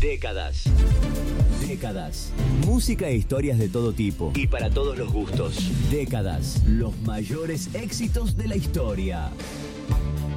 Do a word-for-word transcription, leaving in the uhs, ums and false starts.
Décadas. Décadas. Música e historias de todo tipo y para todos los gustos. Décadas. Los mayores éxitos de la historia.